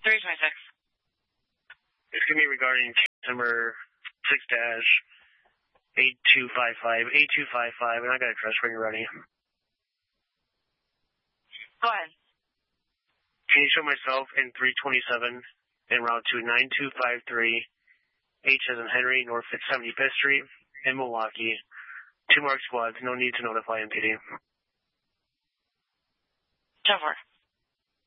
326. It's going to be regarding number 6-8255. 8255, and I got a address when you're ready. Go ahead. Can you show myself in 327 en route to 9253 H as in Henry, North 75th Street in Milwaukee. 2 marked squads. No need to notify MPD. 10-4.